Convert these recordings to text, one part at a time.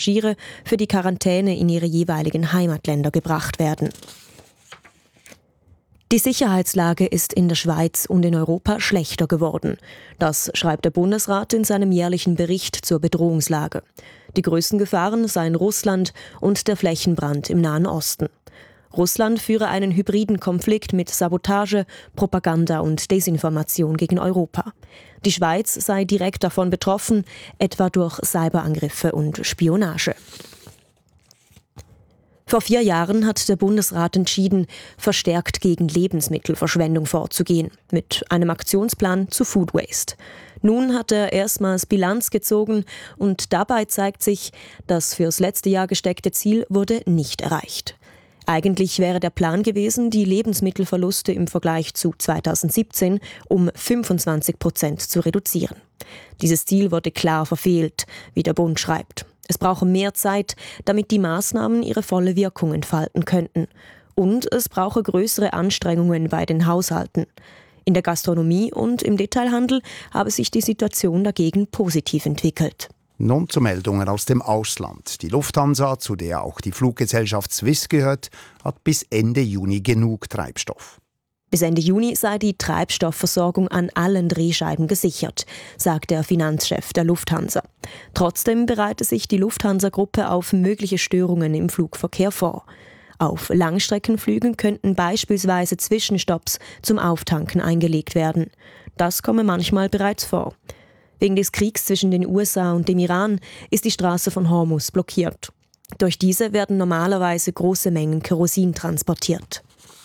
Passagiere für die Quarantäne in ihre jeweiligen Heimatländer gebracht werden. Die Sicherheitslage ist in der Schweiz und in Europa schlechter geworden. Das schreibt der Bundesrat in seinem jährlichen Bericht zur Bedrohungslage. Die größten Gefahren seien Russland und der Flächenbrand im Nahen Osten. Russland führe einen hybriden Konflikt mit Sabotage, Propaganda und Desinformation gegen Europa. Die Schweiz sei direkt davon betroffen, etwa durch Cyberangriffe und Spionage. Vor 4 Jahren hat der Bundesrat entschieden, verstärkt gegen Lebensmittelverschwendung vorzugehen, mit einem Aktionsplan zu Food Waste. Nun hat er erstmals Bilanz gezogen und dabei zeigt sich, das fürs letzte Jahr gesteckte Ziel wurde nicht erreicht. Eigentlich wäre der Plan gewesen, die Lebensmittelverluste im Vergleich zu 2017 um 25% zu reduzieren. Dieses Ziel wurde klar verfehlt, wie der Bund schreibt. Es brauche mehr Zeit, damit die Maßnahmen ihre volle Wirkung entfalten könnten. Und es brauche größere Anstrengungen bei den Haushalten. In der Gastronomie und im Detailhandel habe sich die Situation dagegen positiv entwickelt. Nun zu Meldungen aus dem Ausland. Die Lufthansa, zu der auch die Fluggesellschaft Swiss gehört, hat bis Ende Juni genug Treibstoff. Bis Ende Juni sei die Treibstoffversorgung an allen Drehscheiben gesichert, sagt der Finanzchef der Lufthansa. Trotzdem bereite sich die Lufthansa-Gruppe auf mögliche Störungen im Flugverkehr vor. Auf Langstreckenflügen könnten beispielsweise Zwischenstopps zum Auftanken eingelegt werden. Das komme manchmal bereits vor. Wegen des Kriegs zwischen den USA und dem Iran ist die Straße von Hormuz blockiert. Durch diese werden normalerweise große Mengen Kerosin transportiert.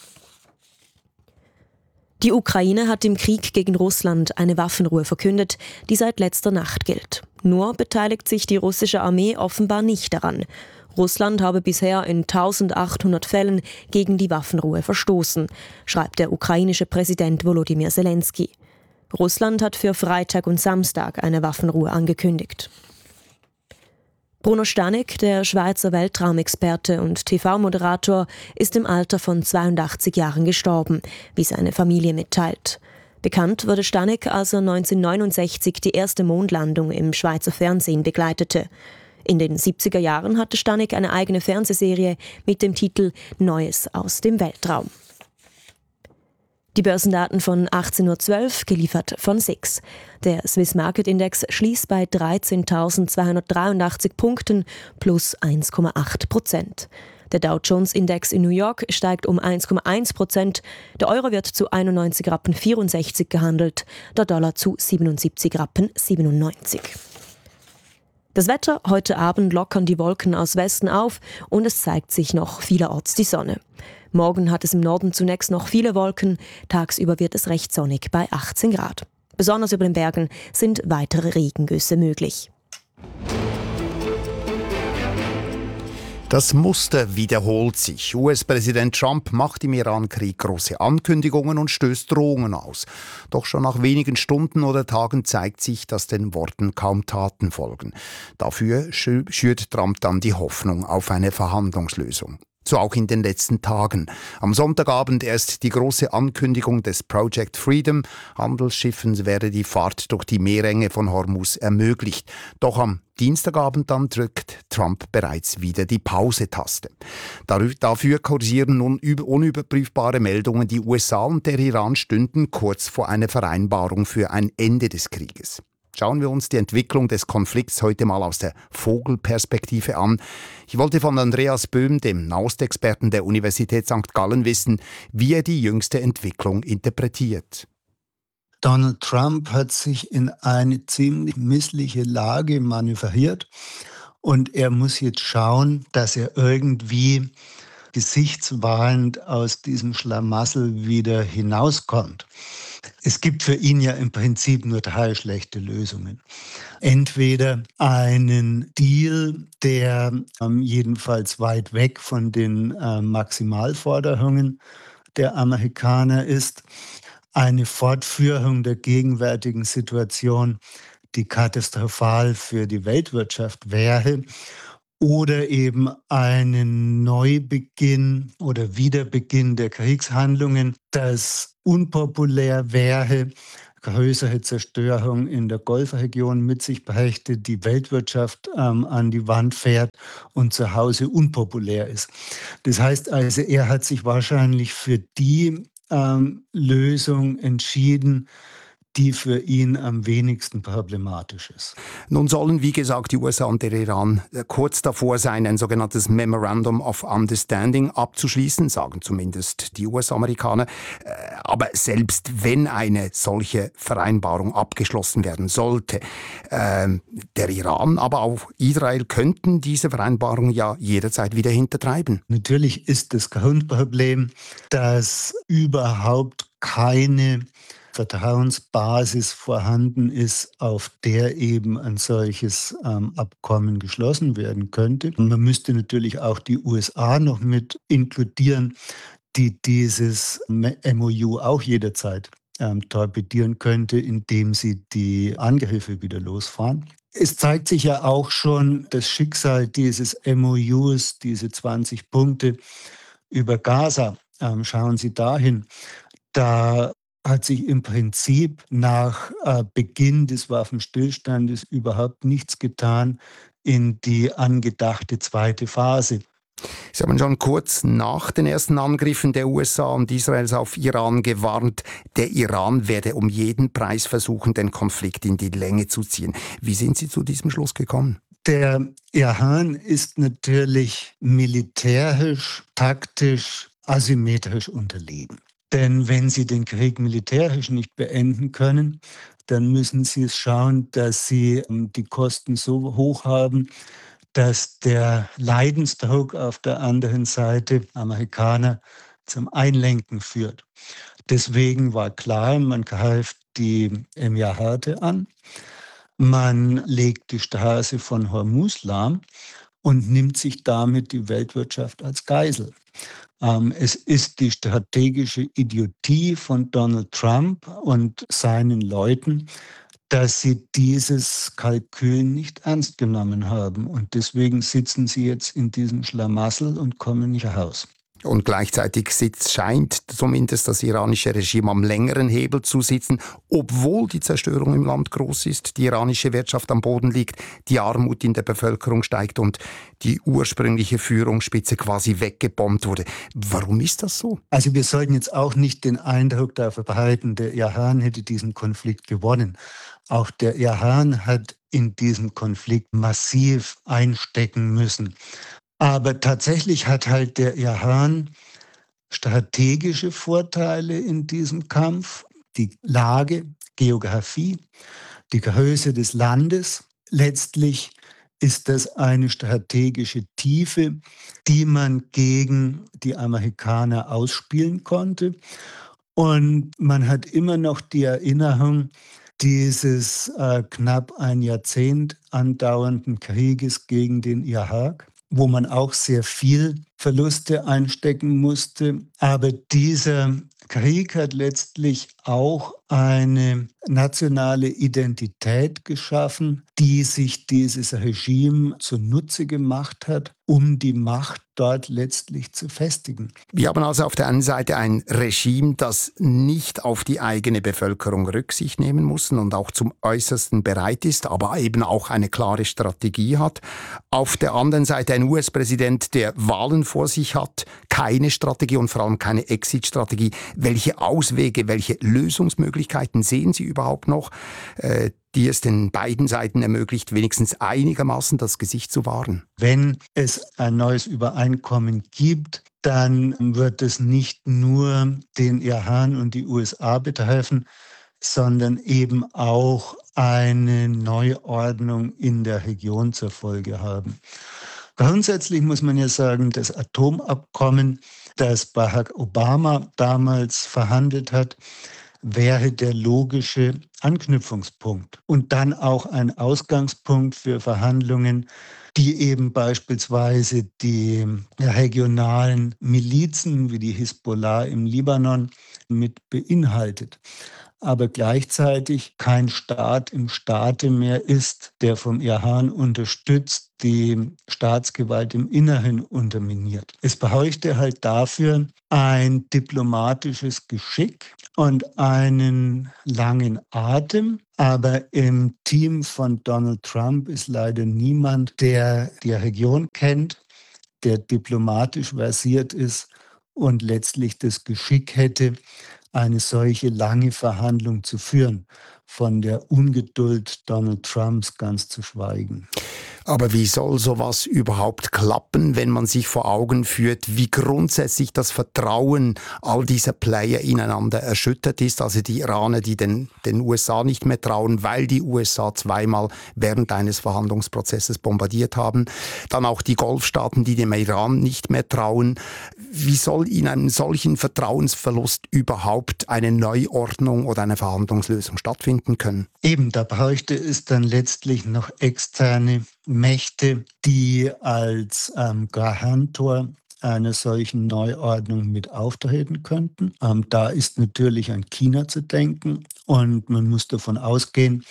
Die Ukraine hat im Krieg gegen Russland eine Waffenruhe verkündet, die seit letzter Nacht gilt. Nur beteiligt sich die russische Armee offenbar nicht daran. Russland habe bisher in 1800 Fällen gegen die Waffenruhe verstoßen, schreibt der ukrainische Präsident Volodymyr Zelensky. Russland hat für Freitag und Samstag eine Waffenruhe angekündigt. Bruno Stanek, der Schweizer Weltraumexperte und TV-Moderator, ist im Alter von 82 Jahren gestorben, wie seine Familie mitteilt. Bekannt wurde Stanek, als er 1969 die erste Mondlandung im Schweizer Fernsehen begleitete. In den 70er Jahren hatte Stanek eine eigene Fernsehserie mit dem Titel Neues aus dem Weltraum. Die Börsendaten von 18.12 Uhr, geliefert von SIX. Der Swiss Market Index schließt bei 13.283 Punkten plus 1,8%. Der Dow Jones Index in New York steigt um 1,1%. Der Euro wird zu 91,64 Rappen gehandelt, der Dollar zu 77,97 Rappen. Das Wetter: heute Abend lockern die Wolken aus Westen auf und es zeigt sich noch vielerorts die Sonne. Morgen hat es im Norden zunächst noch viele Wolken, tagsüber wird es recht sonnig bei 18 Grad. Besonders über den Bergen sind weitere Regengüsse möglich. Das Muster wiederholt sich. US-Präsident Trump macht im Iran-Krieg große Ankündigungen und stößt Drohungen aus. Doch schon nach wenigen Stunden oder Tagen zeigt sich, dass den Worten kaum Taten folgen. Dafür schürt Trump dann die Hoffnung auf eine Verhandlungslösung. So auch in den letzten Tagen. Am Sonntagabend erst die große Ankündigung des Project Freedom. Handelsschiffen werde die Fahrt durch die Meerenge von Hormuz ermöglicht. Doch am Dienstagabend dann drückt Trump bereits wieder die Pause-Taste. Dafür kursieren nun unüberprüfbare Meldungen, die USA und der Iran stünden kurz vor einer Vereinbarung für ein Ende des Krieges. Schauen wir uns die Entwicklung des Konflikts heute mal aus der Vogelperspektive an. Ich wollte von Andreas Böhm, dem Nahostexperten der Universität St. Gallen, wissen, wie er die jüngste Entwicklung interpretiert. Donald Trump hat sich in eine ziemlich missliche Lage manövriert und er muss jetzt schauen, dass er irgendwie gesichtswahrend aus diesem Schlamassel wieder hinauskommt. Es gibt für ihn ja im Prinzip nur 3 schlechte Lösungen. Entweder einen Deal, der jedenfalls weit weg von den Maximalforderungen der Amerikaner ist, eine Fortführung der gegenwärtigen Situation, die katastrophal für die Weltwirtschaft wäre, oder eben einen Neubeginn oder Wiederbeginn der Kriegshandlungen, das unpopulär wäre, größere Zerstörung in der Golfregion mit sich brächte, die Weltwirtschaft an die Wand fährt und zu Hause unpopulär ist. Das heißt also, er hat sich wahrscheinlich für die Lösung entschieden, die für ihn am wenigsten problematisch ist. Nun sollen, wie gesagt, die USA und der Iran kurz davor sein, ein sogenanntes Memorandum of Understanding abzuschließen, sagen zumindest die US-Amerikaner. Aber selbst wenn eine solche Vereinbarung abgeschlossen werden sollte, der Iran, aber auch Israel könnten diese Vereinbarung ja jederzeit wieder hintertreiben. Natürlich ist das Grundproblem, dass überhaupt keine Vertrauensbasis vorhanden ist, auf der eben ein solches Abkommen geschlossen werden könnte. Und man müsste natürlich auch die USA noch mit inkludieren, die dieses MOU auch jederzeit torpedieren könnte, indem sie die Angriffe wieder losfahren. Es zeigt sich ja auch schon das Schicksal dieses MOUs, diese 20 Punkte über Gaza. Schauen Sie dahin. Da hat sich im Prinzip nach Beginn des Waffenstillstandes überhaupt nichts getan in die angedachte zweite Phase. Sie haben schon kurz nach den ersten Angriffen der USA und Israels auf Iran gewarnt, der Iran werde um jeden Preis versuchen, den Konflikt in die Länge zu ziehen. Wie sind Sie zu diesem Schluss gekommen? Der Iran ist natürlich militärisch, taktisch, asymmetrisch unterlegen. Denn wenn sie den Krieg militärisch nicht beenden können, dann müssen sie es schauen, dass sie die Kosten so hoch haben, dass der Leidensdruck auf der anderen Seite Amerikaner zum Einlenken führt. Deswegen war klar, man greift die Emirate an, man legt die Straße von Hormuz lahm und nimmt sich damit die Weltwirtschaft als Geisel. Es ist die strategische Idiotie von Donald Trump und seinen Leuten, dass sie dieses Kalkül nicht ernst genommen haben. Und deswegen sitzen sie jetzt in diesem Schlamassel und kommen nicht raus. Und gleichzeitig scheint zumindest das iranische Regime am längeren Hebel zu sitzen, obwohl die Zerstörung im Land groß ist, die iranische Wirtschaft am Boden liegt, die Armut in der Bevölkerung steigt und die ursprüngliche Führungsspitze quasi weggebombt wurde. Warum ist das so? Also wir sollten jetzt auch nicht den Eindruck da verbreiten, der Iran hätte diesen Konflikt gewonnen. Auch der Iran hat in diesem Konflikt massiv einstecken müssen. Aber tatsächlich hat halt der Iran strategische Vorteile in diesem Kampf. Die Lage, Geografie, die Größe des Landes. Letztlich ist das eine strategische Tiefe, die man gegen die Amerikaner ausspielen konnte. Und man hat immer noch die Erinnerung dieses knapp ein Jahrzehnt andauernden Krieges gegen den Irak, wo man auch sehr viel Verluste einstecken musste. Aber dieser Krieg hat letztlich auch eine nationale Identität geschaffen, die sich dieses Regime zunutze gemacht hat, um die Macht dort letztlich zu festigen. Wir haben also auf der einen Seite ein Regime, das nicht auf die eigene Bevölkerung Rücksicht nehmen muss und auch zum Äußersten bereit ist, aber eben auch eine klare Strategie hat. Auf der anderen Seite ein US-Präsident, der Wahlen vor sich hat, keine Strategie und vor allem keine Exit-Strategie. Welche Auswege, welche Lösungsmöglichkeiten sehen Sie überhaupt noch, die es den beiden Seiten ermöglicht, wenigstens einigermaßen das Gesicht zu wahren? Wenn es ein neues Übereinkommen gibt, dann wird es nicht nur den Iran und die USA betreffen, sondern eben auch eine Neuordnung in der Region zur Folge haben. Grundsätzlich muss man ja sagen, das Atomabkommen, das Barack Obama damals verhandelt hat, wäre der logische Anknüpfungspunkt und dann auch ein Ausgangspunkt für Verhandlungen, die eben beispielsweise die regionalen Milizen wie die Hisbollah im Libanon mit beinhaltet. aber gleichzeitig kein Staat im Staate mehr ist, der vom Iran unterstützt, die Staatsgewalt im Inneren unterminiert. Es bräuchte halt dafür ein diplomatisches Geschick und einen langen Atem. Aber im Team von Donald Trump ist leider niemand, der die Region kennt, der diplomatisch versiert ist und letztlich das Geschick hätte, eine solche lange Verhandlung zu führen, von der Ungeduld Donald Trumps ganz zu schweigen. Aber wie soll sowas überhaupt klappen, wenn man sich vor Augen führt, wie grundsätzlich das Vertrauen all dieser Player ineinander erschüttert ist? Also die Iraner, die den USA nicht mehr trauen, weil die USA zweimal während eines Verhandlungsprozesses bombardiert haben. Dann auch die Golfstaaten, die dem Iran nicht mehr trauen. Wie soll in einem solchen Vertrauensverlust überhaupt eine Neuordnung oder eine Verhandlungslösung stattfinden können? Eben, da bräuchte es dann letztlich noch externe Mächte, die als Garantor einer solchen Neuordnung mit auftreten könnten. Da ist natürlich an China zu denken und man muss davon ausgehen,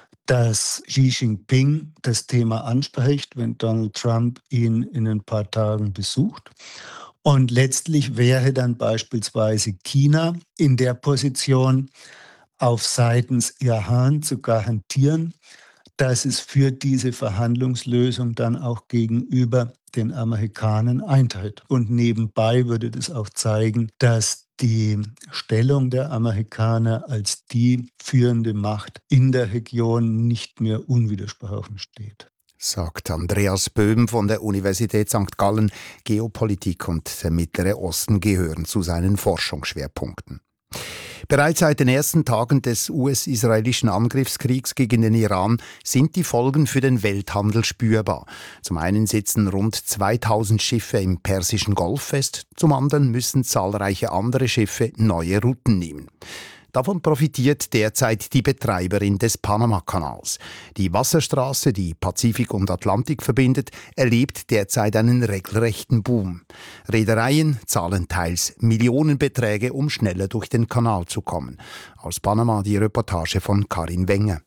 dass Xi Jinping das Thema anspricht, wenn Donald Trump ihn in ein paar Tagen besucht. Und letztlich wäre dann beispielsweise China in der Position, auf seitens Iran zu garantieren, dass es für diese Verhandlungslösung dann auch gegenüber den Amerikanern eintritt. Und nebenbei würde das auch zeigen, dass die Stellung der Amerikaner als die führende Macht in der Region nicht mehr unwidersprochen steht. Sagt Andreas Böhm von der Universität St. Gallen. Geopolitik und der Mittlere Osten gehören zu seinen Forschungsschwerpunkten. Bereits seit den ersten Tagen des US-israelischen Angriffskriegs gegen den Iran sind die Folgen für den Welthandel spürbar. Zum einen sitzen rund 2000 Schiffe im Persischen Golf fest, zum anderen müssen zahlreiche andere Schiffe neue Routen nehmen. Davon profitiert derzeit die Betreiberin des Panama-Kanals. Die Wasserstraße, die Pazifik und Atlantik verbindet, erlebt derzeit einen regelrechten Boom. Reedereien zahlen teils Millionenbeträge, um schneller durch den Kanal zu kommen. Aus Panama die Reportage von Karin Wenger.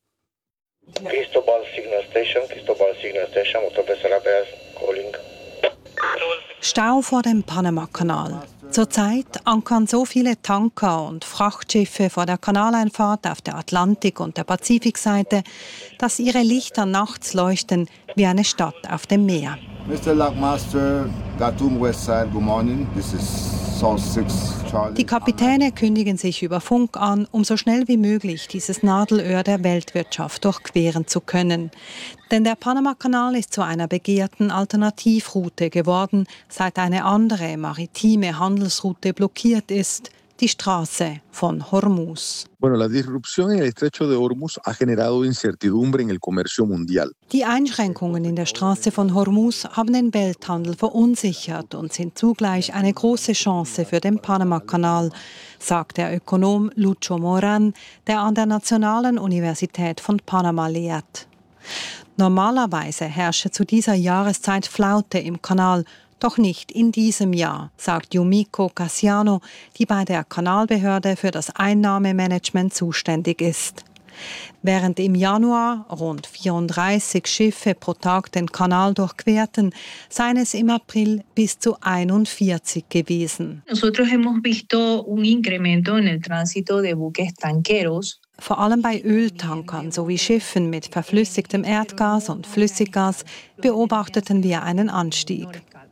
Cristobal Signal Station, Motor Repairs, calling. Stau vor dem Panama-Kanal. Zurzeit ankern so viele Tanker und Frachtschiffe vor der Kanaleinfahrt auf der Atlantik- und der Pazifikseite, dass ihre Lichter nachts leuchten wie eine Stadt auf dem Meer. Mr. Lockmaster, Khartoum Westside, good morning. This is South 6 Charlie. Die Kapitäne kündigen sich über Funk an, um so schnell wie möglich dieses Nadelöhr der Weltwirtschaft durchqueren zu können. Denn der Panama-Kanal ist zu einer begehrten Alternativroute geworden, seit eine andere maritime Handelsroute blockiert ist, die Straße von Hormuz. La disrupción en el estrecho de Hormuz ha generado incertidumbre en el comercio mundial. Die Einschränkungen in der Straße von Hormuz haben den Welthandel verunsichert und sind zugleich eine große Chance für den Panama-Kanal, sagt der Ökonom Lucho Moran, der an der Nationalen Universität von Panama lehrt. Normalerweise herrsche zu dieser Jahreszeit Flaute im Kanal, doch nicht in diesem Jahr, sagt Yumiko Cassiano, die bei der Kanalbehörde für das Einnahmemanagement zuständig ist. Während im Januar rund 34 Schiffe pro Tag den Kanal durchquerten, seien es im April bis zu 41 gewesen. Nosotros hemos visto un incremento en el tránsito de buques tanqueros. Vor allem bei Öltankern sowie Schiffen mit verflüssigtem Erdgas und Flüssiggas beobachteten wir einen Anstieg.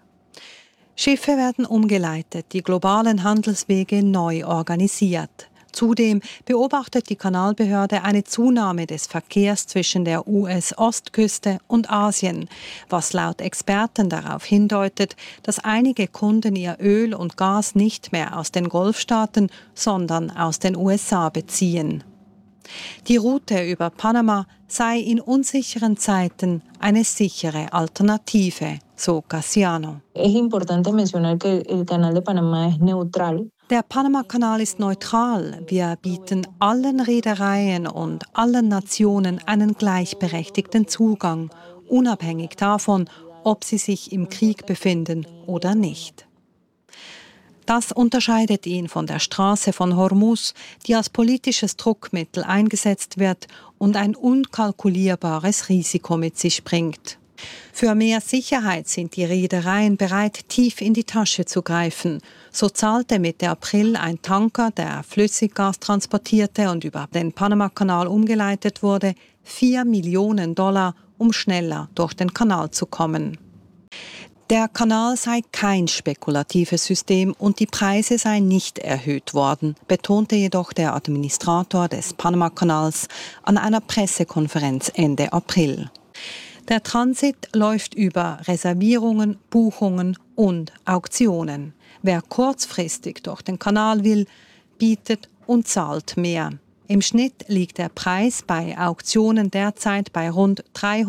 Schiffe werden umgeleitet, die globalen Handelswege neu organisiert. Zudem beobachtet die Kanalbehörde eine Zunahme des Verkehrs zwischen der US-Ostküste und Asien, was laut Experten darauf hindeutet, dass einige Kunden ihr Öl und Gas nicht mehr aus den Golfstaaten, sondern aus den USA beziehen. Die Route über Panama sei in unsicheren Zeiten eine sichere Alternative, so Cassiano. Es importante mencionar que el canal de Panamá es neutral. Der Panama-Kanal ist neutral. Wir bieten allen Reedereien und allen Nationen einen gleichberechtigten Zugang, unabhängig davon, ob sie sich im Krieg befinden oder nicht. Das unterscheidet ihn von der Straße von Hormuz, die als politisches Druckmittel eingesetzt wird und ein unkalkulierbares Risiko mit sich bringt. Für mehr Sicherheit sind die Reedereien bereit, tief in die Tasche zu greifen. So zahlte Mitte April ein Tanker, der Flüssiggas transportierte und über den Panamakanal umgeleitet wurde, $4 Millionen, um schneller durch den Kanal zu kommen. Der Kanal sei kein spekulatives System und die Preise seien nicht erhöht worden, betonte jedoch der Administrator des Panamakanals an einer Pressekonferenz Ende April. Der Transit läuft über Reservierungen, Buchungen und Auktionen. Wer kurzfristig durch den Kanal will, bietet und zahlt mehr. Im Schnitt liegt der Preis bei Auktionen derzeit bei rund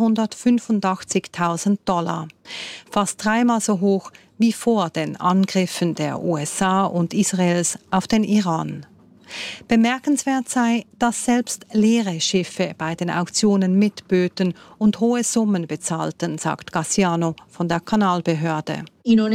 $385.000, fast dreimal so hoch wie vor den Angriffen der USA und Israels auf den Iran. Bemerkenswert sei, dass selbst leere Schiffe bei den Auktionen mitböten und hohe Summen bezahlten, sagt Gassiano von der Kanalbehörde.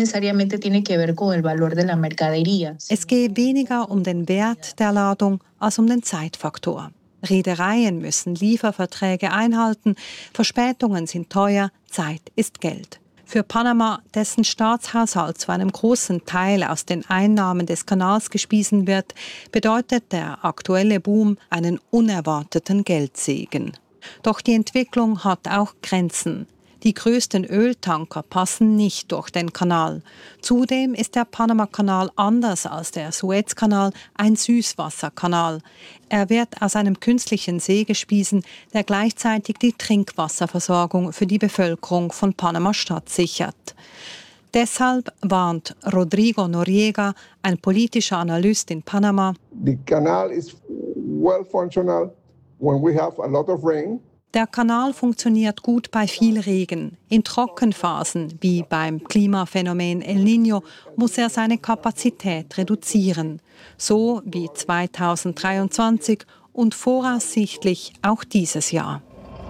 Es gehe weniger um den Wert der Ladung als um den Zeitfaktor. Reedereien müssen Lieferverträge einhalten, Verspätungen sind teuer, Zeit ist Geld. Für Panama, dessen Staatshaushalt zu einem großen Teil aus den Einnahmen des Kanals gespeist wird, bedeutet der aktuelle Boom einen unerwarteten Geldsegen. Doch die Entwicklung hat auch Grenzen. Die größten Öltanker passen nicht durch den Kanal. Zudem ist der Panamakanal anders als der Suezkanal ein Süßwasserkanal. Er wird aus einem künstlichen See gespeist, der gleichzeitig die Trinkwasserversorgung für die Bevölkerung von Panama-Stadt sichert. Deshalb warnt Rodrigo Noriega, ein politischer Analyst in Panama: The canal is well functional when we have a lot of rain. Der Kanal funktioniert gut bei viel Regen. In Trockenphasen, wie beim Klimaphänomen El Niño, muss er seine Kapazität reduzieren. So wie 2023 und voraussichtlich auch dieses Jahr.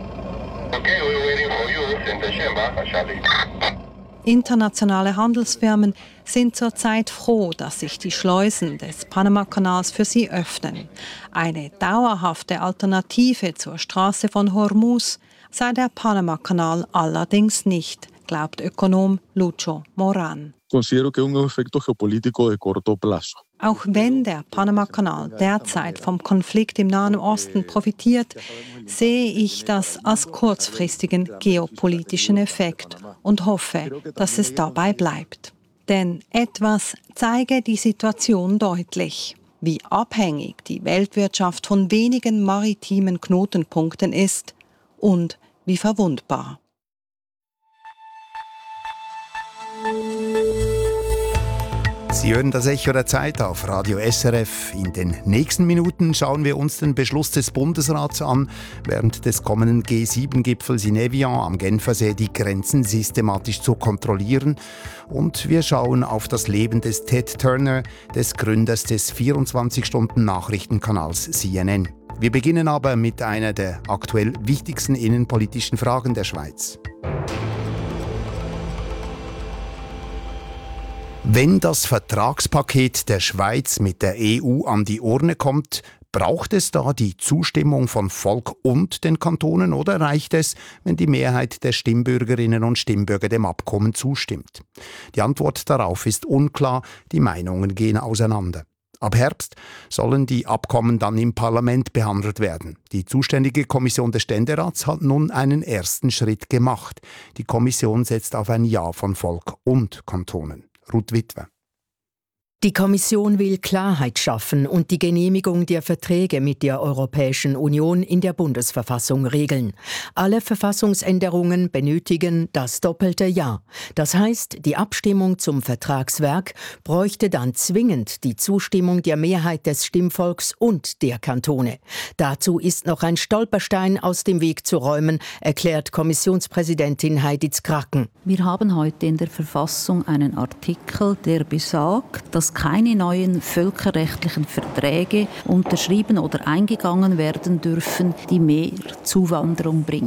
Internationale Handelsfirmen sind zurzeit froh, dass sich die Schleusen des Panamakanals für sie öffnen. Eine dauerhafte Alternative zur Straße von Hormuz sei der Panamakanal allerdings nicht, glaubt Ökonom Lucho Moran. Considero que es un efecto geopolítico de corto plazo. Auch wenn der Panamakanal derzeit vom Konflikt im Nahen Osten profitiert, sehe ich das als kurzfristigen geopolitischen Effekt und hoffe, dass es dabei bleibt. Denn etwas zeige die Situation deutlich, wie abhängig die Weltwirtschaft von wenigen maritimen Knotenpunkten ist und wie verwundbar. Sie hören das Echo der Zeit auf Radio SRF. In den nächsten Minuten schauen wir uns den Beschluss des Bundesrats an, während des kommenden G7-Gipfels in Evian am Genfersee die Grenzen systematisch zu kontrollieren. Und wir schauen auf das Leben des Ted Turner, des Gründers des 24-Stunden-Nachrichtenkanals CNN. Wir beginnen aber mit einer der aktuell wichtigsten innenpolitischen Fragen der Schweiz. Wenn das Vertragspaket der Schweiz mit der EU an die Urne kommt, braucht es da die Zustimmung von Volk und den Kantonen oder reicht es, wenn die Mehrheit der Stimmbürgerinnen und Stimmbürger dem Abkommen zustimmt? Die Antwort darauf ist unklar, die Meinungen gehen auseinander. Ab Herbst sollen die Abkommen dann im Parlament behandelt werden. Die zuständige Kommission des Ständerats hat nun einen ersten Schritt gemacht. Die Kommission setzt auf ein Ja von Volk und Kantonen. Ruth Witwe. Die Kommission will Klarheit schaffen und die Genehmigung der Verträge mit der Europäischen Union in der Bundesverfassung regeln. Alle Verfassungsänderungen benötigen das doppelte Ja. Das heißt, die Abstimmung zum Vertragswerk bräuchte dann zwingend die Zustimmung der Mehrheit des Stimmvolks und der Kantone. Dazu ist noch ein Stolperstein aus dem Weg zu räumen, erklärt Kommissionspräsidentin Heidi Zkracken. Wir haben heute in der Verfassung einen Artikel, der besagt, dass keine neuen völkerrechtlichen Verträge unterschrieben oder eingegangen werden dürfen, die mehr Zuwanderung bringen.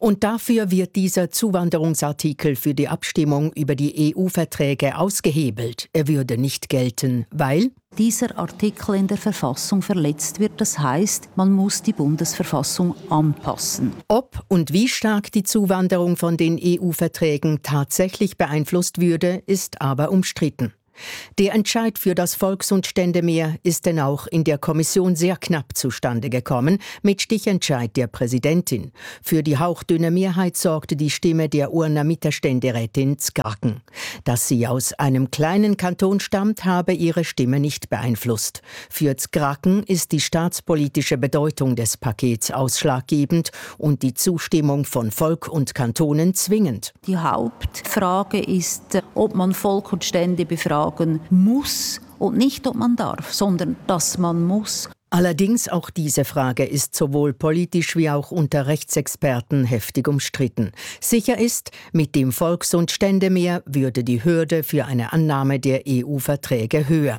Und dafür wird dieser Zuwanderungsartikel für die Abstimmung über die EU-Verträge ausgehebelt. Er würde nicht gelten, weil dieser Artikel in der Verfassung verletzt wird. Das heißt, man muss die Bundesverfassung anpassen. Ob und wie stark die Zuwanderung von den EU-Verträgen tatsächlich beeinflusst würde, ist aber umstritten. Der Entscheid für das Volks- und Ständemehr ist denn auch in der Kommission sehr knapp zustande gekommen, mit Stichentscheid der Präsidentin. Für die hauchdünne Mehrheit sorgte die Stimme der Urner Mittelständerätin Zgarken. Dass sie aus einem kleinen Kanton stammt, habe ihre Stimme nicht beeinflusst. Für Zgarken ist die staatspolitische Bedeutung des Pakets ausschlaggebend und die Zustimmung von Volk und Kantonen zwingend. Die Hauptfrage ist, ob man Volk und Stände befragen muss und nicht, ob man darf, sondern dass man muss. Allerdings auch diese Frage ist sowohl politisch wie auch unter Rechtsexperten heftig umstritten. Sicher ist, mit dem Volks- und Ständemehr würde die Hürde für eine Annahme der EU-Verträge höher.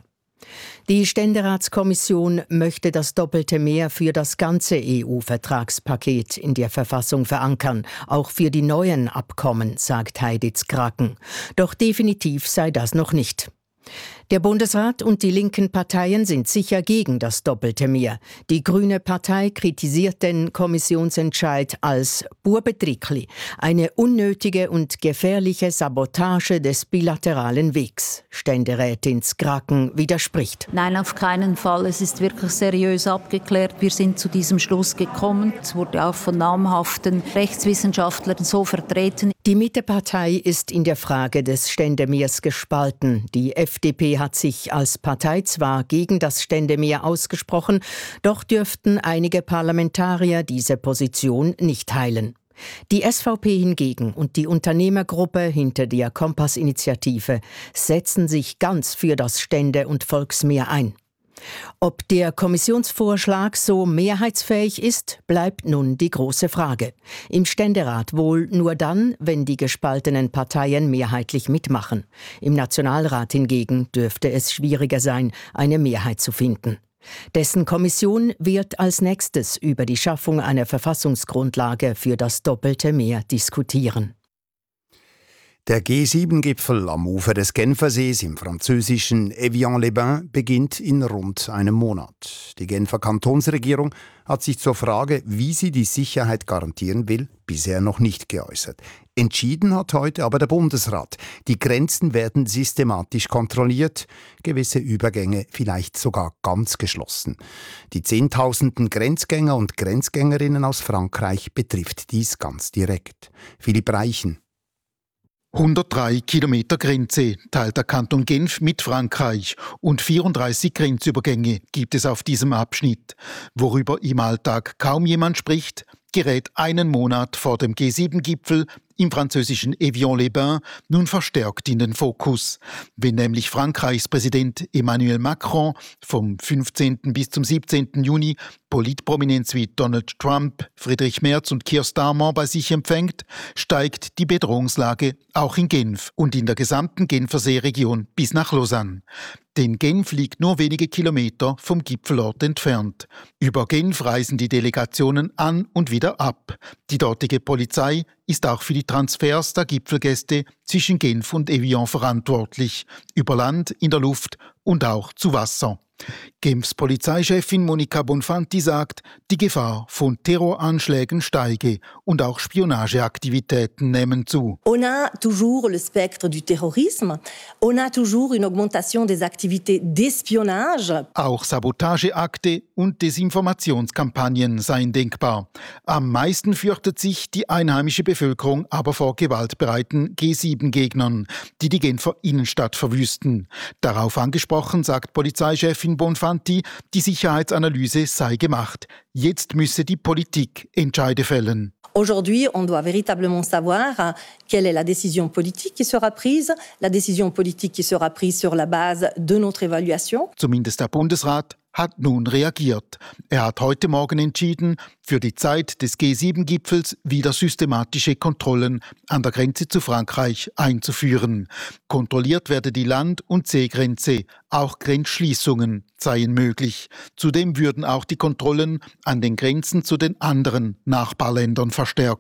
Die Ständeratskommission möchte das doppelte Mehr für das ganze EU-Vertragspaket in der Verfassung verankern, auch für die neuen Abkommen, sagt Heidi Zgarken. Doch definitiv sei das noch nicht. Der Bundesrat und die linken Parteien sind sicher gegen das doppelte Mehr. Die Grüne Partei kritisiert den Kommissionsentscheid als «Burbedrickli», eine unnötige und gefährliche Sabotage des bilateralen Wegs. Ständerätin Zgarken widerspricht. Nein, auf keinen Fall. Es ist wirklich seriös abgeklärt. Wir sind zu diesem Schluss gekommen. Es wurde auch von namhaften Rechtswissenschaftlern so vertreten. Die Mittepartei ist in der Frage des Ständemehrs gespalten. Die FDP hat sich als Partei zwar gegen das Ständemehr ausgesprochen, doch dürften einige Parlamentarier diese Position nicht teilen. Die SVP hingegen und die Unternehmergruppe hinter der Kompass-Initiative setzen sich ganz für das Stände- und Volksmehr ein. Ob der Kommissionsvorschlag so mehrheitsfähig ist, bleibt nun die große Frage. Im Ständerat wohl nur dann, wenn die gespaltenen Parteien mehrheitlich mitmachen. Im Nationalrat hingegen dürfte es schwieriger sein, eine Mehrheit zu finden. Dessen Kommission wird als nächstes über die Schaffung einer Verfassungsgrundlage für das doppelte Mehr diskutieren. Der G7-Gipfel am Ufer des Genfersees im französischen Evian-les-Bains beginnt in rund einem Monat. Die Genfer Kantonsregierung hat sich zur Frage, wie sie die Sicherheit garantieren will, bisher noch nicht geäußert. Entschieden hat heute aber der Bundesrat. Die Grenzen werden systematisch kontrolliert, gewisse Übergänge vielleicht sogar ganz geschlossen. Die Zehntausenden Grenzgänger und Grenzgängerinnen aus Frankreich betrifft dies ganz direkt. Philipp Reichen. 103 Kilometer Grenze teilt der Kanton Genf mit Frankreich und 34 Grenzübergänge gibt es auf diesem Abschnitt. Worüber im Alltag kaum jemand spricht, gerät einen Monat vor dem G7-Gipfel im französischen Evian-les-Bains nun verstärkt in den Fokus. Wenn nämlich Frankreichs Präsident Emmanuel Macron vom 15. bis zum 17. Juni Politprominenz wie Donald Trump, Friedrich Merz und Keir Starmer bei sich empfängt, steigt die Bedrohungslage auch in Genf und in der gesamten Genfersee-Region bis nach Lausanne. Denn Genf liegt nur wenige Kilometer vom Gipfelort entfernt. Über Genf reisen die Delegationen an und wieder ab. Die dortige Polizei ist auch für die Transfers der Gipfelgäste zwischen Genf und Evian verantwortlich, über Land, in der Luft und auch zu Wasser. Genfs Polizeichefin Monica Bonfanti sagt, die Gefahr von Terroranschlägen steige und auch Spionageaktivitäten nehmen zu. On a toujours le spectre du terrorisme, on a toujours une augmentation des activités d'espionnage. Auch Sabotageakte und Desinformationskampagnen seien denkbar. Am meisten fürchtet sich die einheimische Bevölkerung aber vor gewaltbereiten G7-Gegnern, die die Genfer Innenstadt verwüsten. Darauf angesprochen sagt Polizeichefin Bonfanti, die Sicherheitsanalyse sei gemacht. Jetzt müsse die Politik Entscheide fällen. Aujourd'hui, on doit véritablement savoir quelle est la décision politique qui sera prise, la décision politique qui sera prise sur la base de notre évaluation. Zumindest der Bundesrat hat nun reagiert. Er hat heute Morgen entschieden, für die Zeit des G7-Gipfels wieder systematische Kontrollen an der Grenze zu Frankreich einzuführen. Kontrolliert werde die Land- und Seegrenze, auch Grenzschließungen seien möglich. Zudem würden auch die Kontrollen an den Grenzen zu den anderen Nachbarländern verstärkt.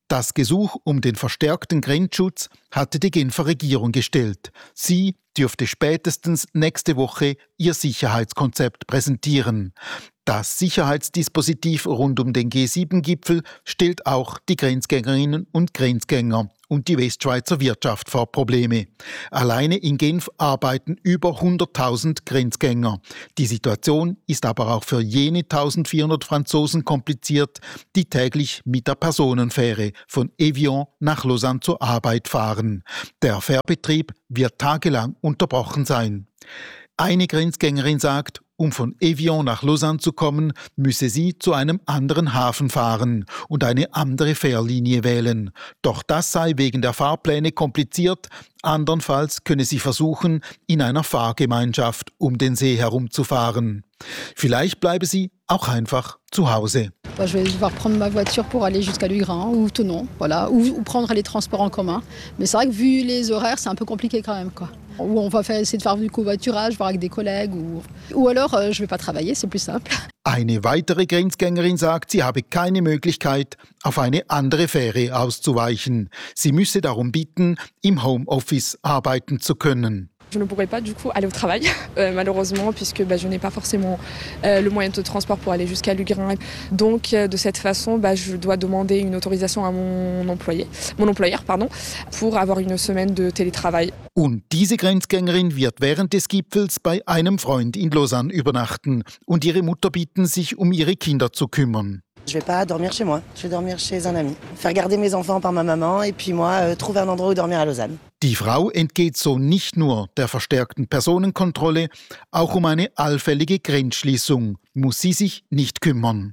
Das Gesuch um den verstärkten Grenzschutz hatte die Genfer Regierung gestellt. Sie dürfte spätestens nächste Woche ihr Sicherheitskonzept präsentieren. Das Sicherheitsdispositiv rund um den G7-Gipfel stellt auch die Grenzgängerinnen und Grenzgänger und die Westschweizer Wirtschaft vor Probleme. Alleine in Genf arbeiten über 100.000 Grenzgänger. Die Situation ist aber auch für jene 1.400 Franzosen kompliziert, die täglich mit der Personenfähre von Evian nach Lausanne zur Arbeit fahren. Der Fährbetrieb wird tagelang unterbrochen sein. Eine Grenzgängerin sagt, um von Evian nach Lausanne zu kommen, müsse sie zu einem anderen Hafen fahren und eine andere Fährlinie wählen. Doch das sei wegen der Fahrpläne kompliziert. Andernfalls könne sie versuchen, in einer Fahrgemeinschaft um den See herumzufahren. Vielleicht bleibe sie auch einfach zu Hause. Je vais devoir prendre ma voiture pour aller jusqu'à Lugrin ou Thonon, voilà, ou prendre les transports en commun. Mais c'est vrai que vu les horaires, c'est un peu compliqué quand même, quoi. Ou on va essayer de faire du covoiturage, voir avec des collègues, ou alors je vais pas travailler, c'est plus simple. Eine weitere Grenzgängerin sagt, sie habe keine Möglichkeit, auf eine andere Fähre auszuweichen. Sie müsse darum bitten, im Homeoffice arbeiten zu können. Je ne pourrais pas du coup aller au travail, malheureusement, puisque je n'ai pas forcément le moyen de transport pour aller jusqu'à Lugrin. Donc de cette façon, je dois demander une autorisation à mon employeur, pour avoir une semaine de télétravail. Und diese Grenzgängerin wird während des Gipfels bei einem Freund in Lausanne übernachten und ihre Mutter bitten, sich um ihre Kinder zu kümmern. Je vais pas dormir chez moi, je vais dormir chez un ami. Faire garder mes enfants par ma maman et puis moi trouver un endroit où dormir à Lausanne. Die Frau entgeht so nicht nur der verstärkten Personenkontrolle, auch um eine allfällige Grenzschließung muss sie sich nicht kümmern.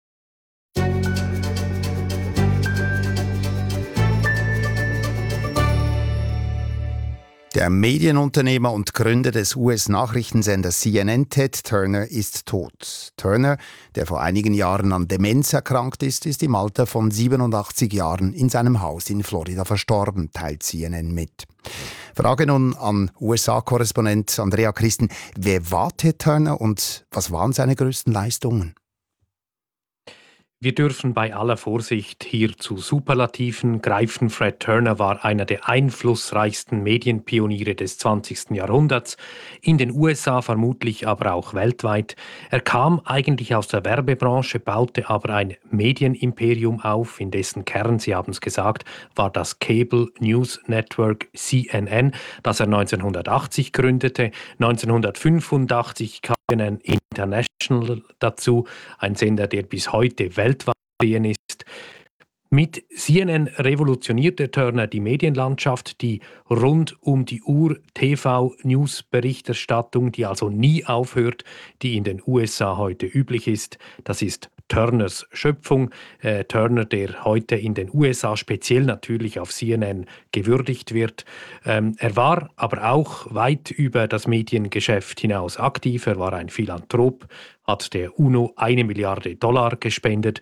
Der Medienunternehmer und Gründer des US-Nachrichtensenders CNN, Ted Turner, ist tot. Turner, der vor einigen Jahren an Demenz erkrankt ist im Alter von 87 Jahren in seinem Haus in Florida verstorben, teilt CNN mit. Frage nun an USA-Korrespondent Andrea Christen. Wer war Ted Turner und was waren seine größten Leistungen? Wir dürfen bei aller Vorsicht hier zu Superlativen greifen. Fred Turner war einer der einflussreichsten Medienpioniere des 20. Jahrhunderts, in den USA vermutlich, aber auch weltweit. Er kam eigentlich aus der Werbebranche, baute aber ein Medienimperium auf, in dessen Kern, Sie haben es gesagt, war das Cable News Network CNN, das er 1980 gründete. 1985 kam CNN International dazu, ein Sender, der bis heute weltweit gesehen ist. Mit CNN revolutionierte Turner die Medienlandschaft, die rund um die Uhr TV-News-Berichterstattung, die also nie aufhört, die in den USA heute üblich ist. Das ist Turners Schöpfung. Turner, der heute in den USA speziell natürlich auf CNN gewürdigt wird. Er war aber auch weit über das Mediengeschäft hinaus aktiv. Er war ein Philanthrop, hat der UNO $1 Milliarde gespendet.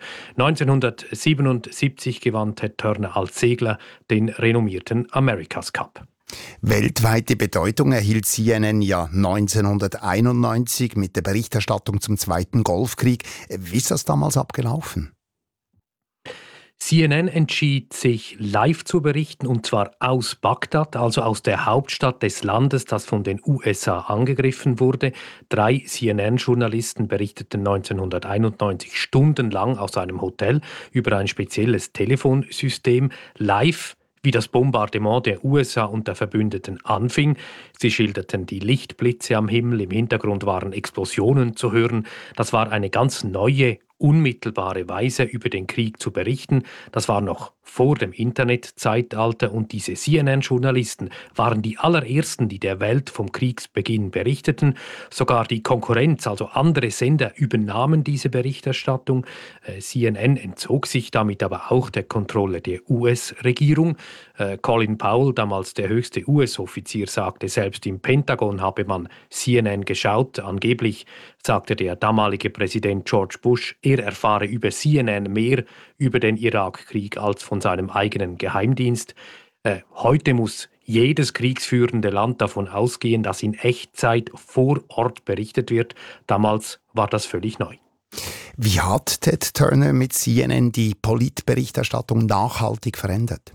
1977 gewann Ted Turner als Segler den renommierten America's Cup. Weltweite Bedeutung erhielt CNN ja 1991 mit der Berichterstattung zum Zweiten Golfkrieg. Wie ist das damals abgelaufen? CNN entschied sich, live zu berichten, und zwar aus Bagdad, also aus der Hauptstadt des Landes, das von den USA angegriffen wurde. 3 CNN-Journalisten berichteten 1991 stundenlang aus einem Hotel über ein spezielles Telefonsystem live, wie das Bombardement der USA und der Verbündeten anfing. Sie schilderten die Lichtblitze am Himmel, im Hintergrund waren Explosionen zu hören. Das war eine ganz neue, unmittelbare Weise, über den Krieg zu berichten. Das war noch vor dem Internetzeitalter und diese CNN-Journalisten waren die allerersten, die der Welt vom Kriegsbeginn berichteten. Sogar die Konkurrenz, also andere Sender, übernahmen diese Berichterstattung. CNN entzog sich damit aber auch der Kontrolle der US-Regierung. Colin Powell, damals der höchste US-Offizier, sagte, selbst im Pentagon habe man CNN geschaut. Angeblich sagte der damalige Präsident George Bush, er erfahre über CNN mehr über den Irakkrieg als von seinem eigenen Geheimdienst. Heute muss jedes kriegsführende Land davon ausgehen, dass in Echtzeit vor Ort berichtet wird. Damals war das völlig neu. Wie hat Ted Turner mit CNN die Politberichterstattung nachhaltig verändert?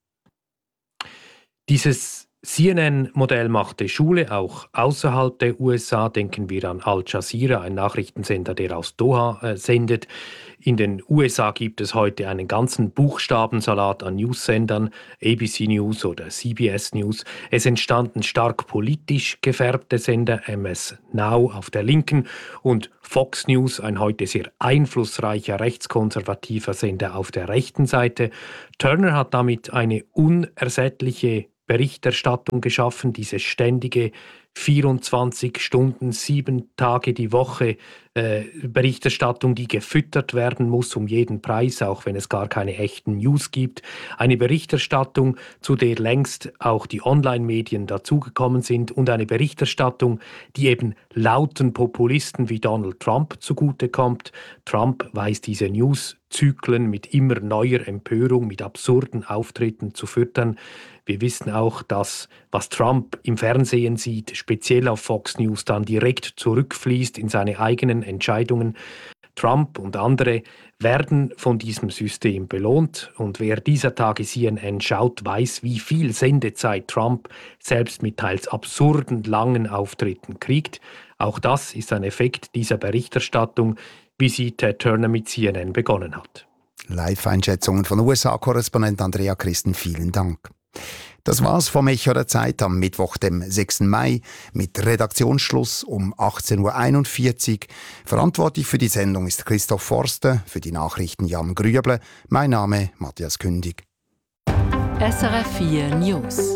Dieses CNN-Modell machte Schule, auch außerhalb der USA. Denken wir an Al Jazeera, ein Nachrichtensender, der aus Doha sendet. In den USA gibt es heute einen ganzen Buchstabensalat an News-Sendern, ABC News oder CBS News. Es entstanden stark politisch gefärbte Sender, MS Now auf der Linken und Fox News, ein heute sehr einflussreicher rechtskonservativer Sender auf der rechten Seite. Turner hat damit eine unersättliche Berichterstattung geschaffen, diese ständige 24 Stunden, 7 Tage die Woche Berichterstattung, die gefüttert werden muss um jeden Preis, auch wenn es gar keine echten News gibt. Eine Berichterstattung, zu der längst auch die Online-Medien dazugekommen sind und eine Berichterstattung, die eben lauten Populisten wie Donald Trump zugutekommt. Trump weiß diese News-Zyklen mit immer neuer Empörung, mit absurden Auftritten zu füttern. Wir wissen auch, dass was Trump im Fernsehen sieht, speziell auf Fox News, dann direkt zurückfließt in seine eigenen Entscheidungen. Trump und andere werden von diesem System belohnt. Und wer dieser Tage CNN schaut, weiß, wie viel Sendezeit Trump selbst mit teils absurden langen Auftritten kriegt. Auch das ist ein Effekt dieser Berichterstattung, wie sie Ted Turner mit CNN begonnen hat. Live-Einschätzungen von USA-Korrespondent Andrea Christen, vielen Dank. Das war's vom Echo der Zeit am Mittwoch, dem 6. Mai, mit Redaktionsschluss um 18.41 Uhr. Verantwortlich für die Sendung ist Christoph Forster, für die Nachrichten Jan Grüble. Mein Name Matthias Kündig. SRF 4 News.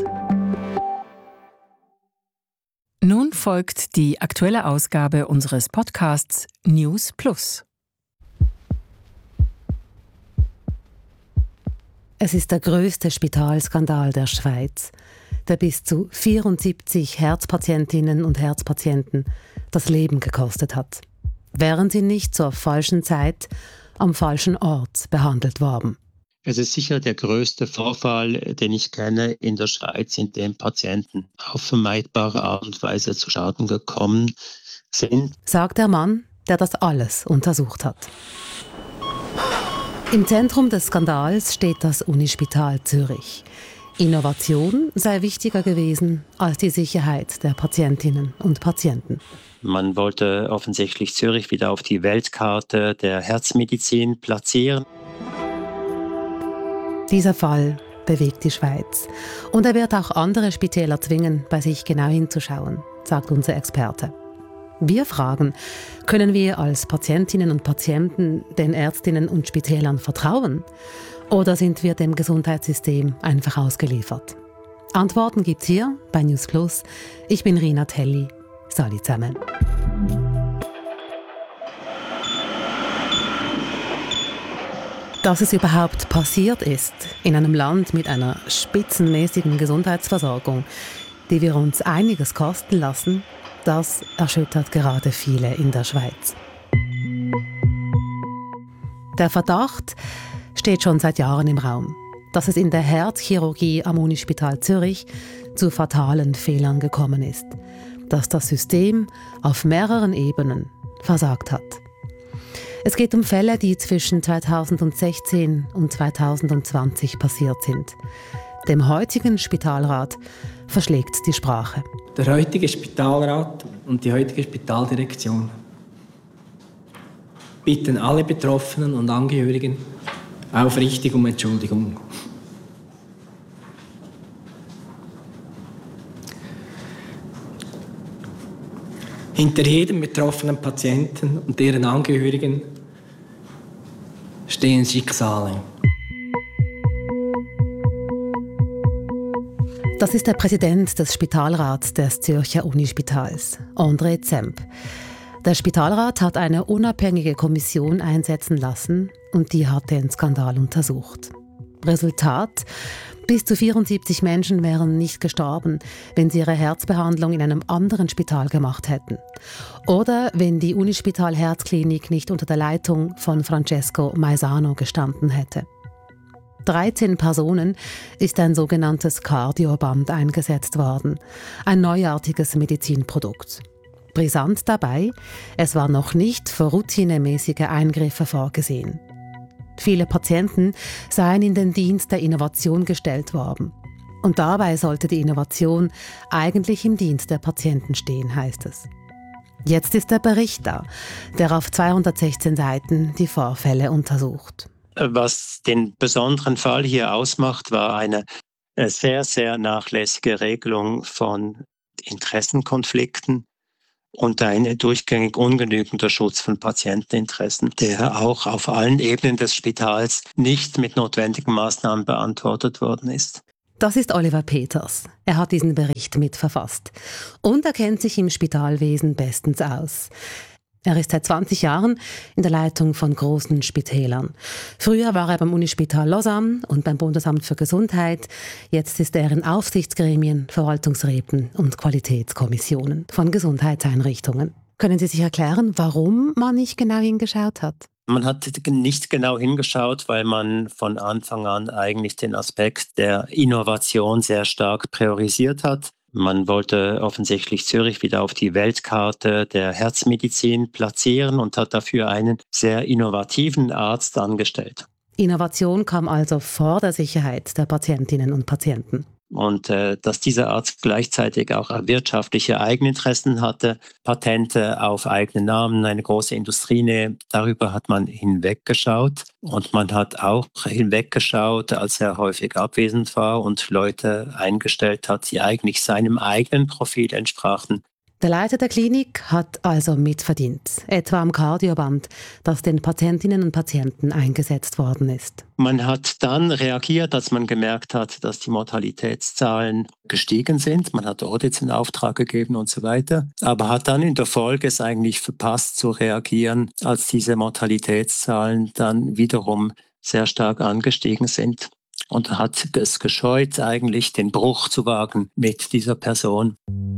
Nun folgt die aktuelle Ausgabe unseres Podcasts News Plus. Es ist der grösste Spitalskandal der Schweiz, der bis zu 74 Herzpatientinnen und Herzpatienten das Leben gekostet hat, während sie nicht zur falschen Zeit am falschen Ort behandelt worden. Es ist sicher der größte Vorfall, den ich kenne in der Schweiz, in dem Patienten auf vermeidbare Art und Weise zu Schaden gekommen sind, sagt der Mann, der das alles untersucht hat. Im Zentrum des Skandals steht das Unispital Zürich. Innovation sei wichtiger gewesen als die Sicherheit der Patientinnen und Patienten. Man wollte offensichtlich Zürich wieder auf die Weltkarte der Herzmedizin platzieren. Dieser Fall bewegt die Schweiz. Und er wird auch andere Spitäler zwingen, bei sich genau hinzuschauen, sagt unser Experte. Wir fragen, können wir als Patientinnen und Patienten den Ärztinnen und Spitälern vertrauen? Oder sind wir dem Gesundheitssystem einfach ausgeliefert? Antworten gibt's hier bei News Plus. Ich bin Rina Telli. Salut zusammen. Dass es überhaupt passiert ist, in einem Land mit einer spitzenmäßigen Gesundheitsversorgung, die wir uns einiges kosten lassen, das erschüttert gerade viele in der Schweiz. Der Verdacht steht schon seit Jahren im Raum, dass es in der Herzchirurgie am Unispital Zürich zu fatalen Fehlern gekommen ist, dass das System auf mehreren Ebenen versagt hat. Es geht um Fälle, die zwischen 2016 und 2020 passiert sind. Dem heutigen Spitalrat verschlägt die Sprache. Der heutige Spitalrat und die heutige Spitaldirektion bitten alle Betroffenen und Angehörigen aufrichtig um Entschuldigung. Hinter jedem betroffenen Patienten und deren Angehörigen stehen Schicksale. Das ist der Präsident des Spitalrats des Zürcher Unispitals, André Zemp. Der Spitalrat hat eine unabhängige Kommission einsetzen lassen und die hat den Skandal untersucht. Resultat: bis zu 74 Menschen wären nicht gestorben, wenn sie ihre Herzbehandlung in einem anderen Spital gemacht hätten. Oder wenn die Unispital Herzklinik nicht unter der Leitung von Francesco Maisano gestanden hätte. 13 Personen ist ein sogenanntes Cardioband eingesetzt worden, ein neuartiges Medizinprodukt. Brisant dabei, es war noch nicht für routinemäßige Eingriffe vorgesehen. Viele Patienten seien in den Dienst der Innovation gestellt worden. Und dabei sollte die Innovation eigentlich im Dienst der Patienten stehen, heißt es. Jetzt ist der Bericht da, der auf 216 Seiten die Vorfälle untersucht. Was den besonderen Fall hier ausmacht, war eine sehr, sehr nachlässige Regelung von Interessenkonflikten und ein durchgängig ungenügender Schutz von Patienteninteressen, der auch auf allen Ebenen des Spitals nicht mit notwendigen Maßnahmen beantwortet worden ist. Das ist Oliver Peters. Er hat diesen Bericht mitverfasst. Und er kennt sich im Spitalwesen bestens aus. Er ist seit 20 Jahren in der Leitung von großen Spitälern. Früher war er beim Unispital Lausanne und beim Bundesamt für Gesundheit. Jetzt ist er in Aufsichtsgremien, Verwaltungsräten und Qualitätskommissionen von Gesundheitseinrichtungen. Können Sie sich erklären, warum man nicht genau hingeschaut hat? Man hat nicht genau hingeschaut, weil man von Anfang an eigentlich den Aspekt der Innovation sehr stark priorisiert hat. Man wollte offensichtlich Zürich wieder auf die Weltkarte der Herzmedizin platzieren und hat dafür einen sehr innovativen Arzt angestellt. Innovation kam also vor der Sicherheit der Patientinnen und Patienten. Und dass dieser Arzt gleichzeitig auch wirtschaftliche Eigeninteressen hatte, Patente auf eigenen Namen, eine große Industrienähe, darüber hat man hinweggeschaut. Und man hat auch hinweggeschaut, als er häufig abwesend war und Leute eingestellt hat, die eigentlich seinem eigenen Profil entsprachen. Der Leiter der Klinik hat also mitverdient, etwa am Kardioband, das den Patientinnen und Patienten eingesetzt worden ist. Man hat dann reagiert, als man gemerkt hat, dass die Mortalitätszahlen gestiegen sind. Man hat Audits in Auftrag gegeben und so weiter, aber hat dann in der Folge es eigentlich verpasst zu reagieren, als diese Mortalitätszahlen dann wiederum sehr stark angestiegen sind. Und hat es gescheut, eigentlich den Bruch zu wagen mit dieser Person.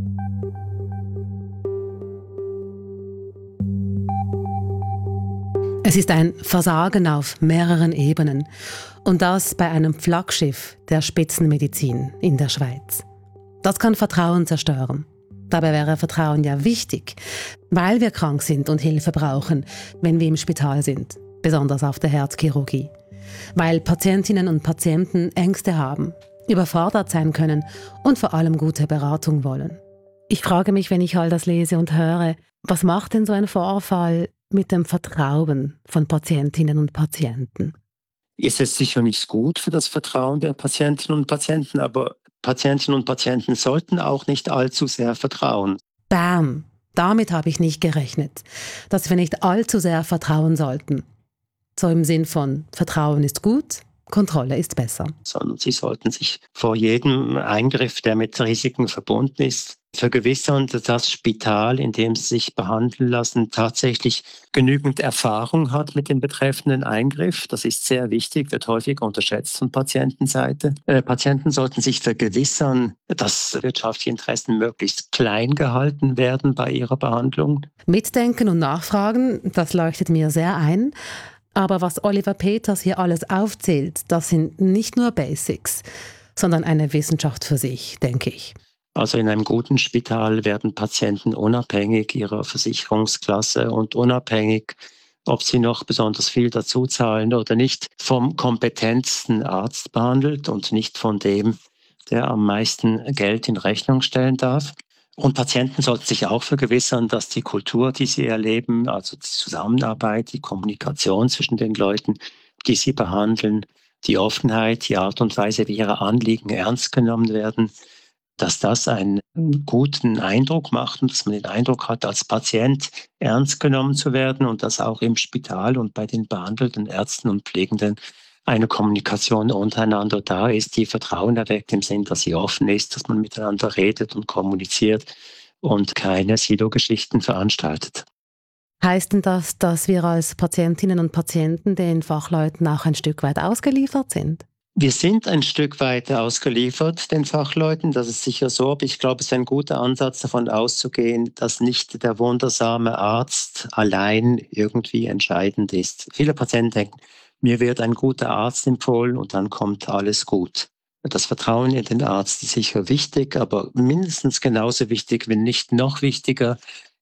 Es ist ein Versagen auf mehreren Ebenen und das bei einem Flaggschiff der Spitzenmedizin in der Schweiz. Das kann Vertrauen zerstören. Dabei wäre Vertrauen ja wichtig, weil wir krank sind und Hilfe brauchen, wenn wir im Spital sind, besonders auf der Herzchirurgie. Weil Patientinnen und Patienten Ängste haben, überfordert sein können und vor allem gute Beratung wollen. Ich frage mich, wenn ich all das lese und höre, was macht denn so ein Vorfall mit dem Vertrauen von Patientinnen und Patienten? Ist es sicher nicht gut für das Vertrauen der Patientinnen und Patienten, aber Patientinnen und Patienten sollten auch nicht allzu sehr vertrauen. Bam! Damit habe ich nicht gerechnet, dass wir nicht allzu sehr vertrauen sollten. So im Sinn von Vertrauen ist gut, Kontrolle ist besser. Sondern sie sollten sich vor jedem Eingriff, der mit Risiken verbunden ist, vergewissern, dass das Spital, in dem sie sich behandeln lassen, tatsächlich genügend Erfahrung hat mit dem betreffenden Eingriff. Das ist sehr wichtig, wird häufig unterschätzt von Patientenseite. Patienten sollten sich vergewissern, dass wirtschaftliche Interessen möglichst klein gehalten werden bei ihrer Behandlung. Mitdenken und nachfragen, das leuchtet mir sehr ein. Aber was Oliver Peters hier alles aufzählt, das sind nicht nur Basics, sondern eine Wissenschaft für sich, denke ich. Also in einem guten Spital werden Patienten unabhängig ihrer Versicherungsklasse und unabhängig, ob sie noch besonders viel dazu zahlen oder nicht, vom kompetentsten Arzt behandelt und nicht von dem, der am meisten Geld in Rechnung stellen darf. Und Patienten sollten sich auch vergewissern, dass die Kultur, die sie erleben, also die Zusammenarbeit, die Kommunikation zwischen den Leuten, die sie behandeln, die Offenheit, die Art und Weise, wie ihre Anliegen ernst genommen werden, dass das einen guten Eindruck macht und dass man den Eindruck hat, als Patient ernst genommen zu werden und dass auch im Spital und bei den behandelten Ärzten und Pflegenden eine Kommunikation untereinander da ist, die Vertrauen erweckt im Sinn, dass sie offen ist, dass man miteinander redet und kommuniziert und keine Silo-Geschichten veranstaltet. Heißt denn das, dass wir als Patientinnen und Patienten den Fachleuten auch ein Stück weit ausgeliefert sind? Wir sind ein Stück weit ausgeliefert den Fachleuten, das ist sicher so, aber ich glaube, es ist ein guter Ansatz, davon auszugehen, dass nicht der wundersame Arzt allein irgendwie entscheidend ist. Viele Patienten denken, mir wird ein guter Arzt empfohlen und dann kommt alles gut. Das Vertrauen in den Arzt ist sicher wichtig, aber mindestens genauso wichtig, wenn nicht noch wichtiger,